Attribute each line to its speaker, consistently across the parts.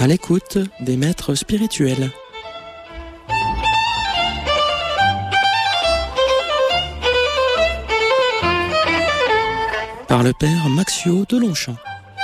Speaker 1: à l'écoute des maîtres spirituels. Par le père Maxio de Longchamp.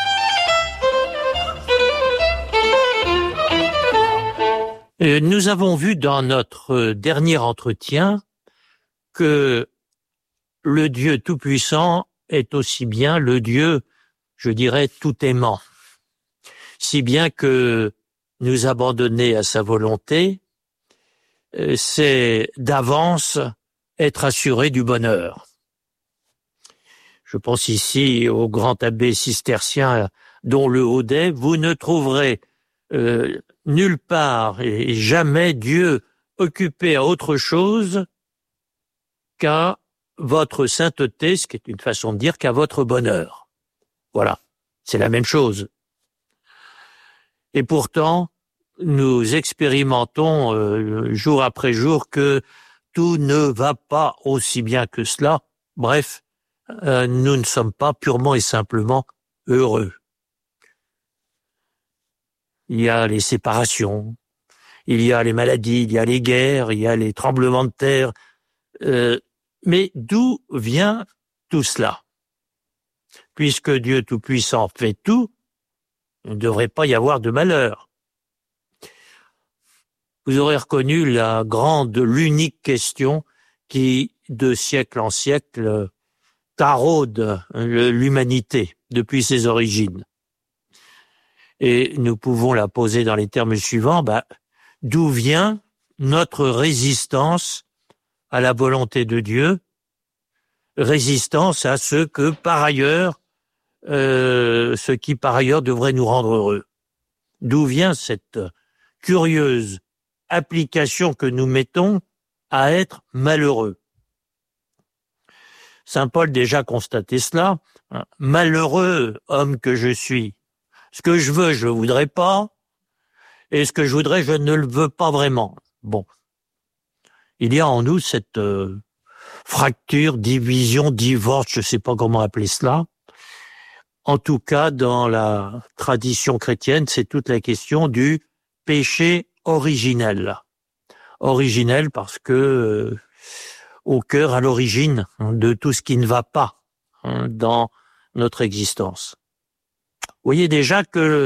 Speaker 2: Nous avons vu dans notre dernier entretien que le Dieu Tout-Puissant est aussi bien le Dieu, je dirais, tout-aimant. Si bien que nous abandonner à sa volonté, c'est d'avance être assuré du bonheur. Je pense ici au grand abbé cistercien dont le Audet, vous ne trouverez nulle part et jamais Dieu occupé à autre chose qu'à votre sainteté, ce qui est une façon de dire qu'à votre bonheur. Voilà, c'est la même chose. Et pourtant, nous expérimentons jour après jour que tout ne va pas aussi bien que cela. Bref, nous ne sommes pas purement et simplement heureux. Il y a les séparations, il y a les maladies, il y a les guerres, il y a les tremblements de terre. Mais d'où vient tout cela? Puisque Dieu Tout-Puissant fait tout, il ne devrait pas y avoir de malheur. Vous aurez reconnu l'unique question qui, de siècle en siècle, taraude l'humanité depuis ses origines. Et nous pouvons la poser dans les termes suivants, d'où vient notre résistance à la volonté de Dieu, résistance à ce qui par ailleurs devrait nous rendre heureux. D'où vient cette curieuse application que nous mettons à être malheureux? Saint Paul déjà constaté cela. Malheureux homme que je suis. Ce que je veux, je ne voudrais pas. Et ce que je voudrais, je ne le veux pas vraiment. Bon. Il y a en nous cette fracture, division, divorce, je ne sais pas comment appeler cela. En tout cas, dans la tradition chrétienne, c'est toute la question du péché originel. Originel parce que au cœur, à l'origine de tout ce qui ne va pas dans notre existence. Vous voyez déjà que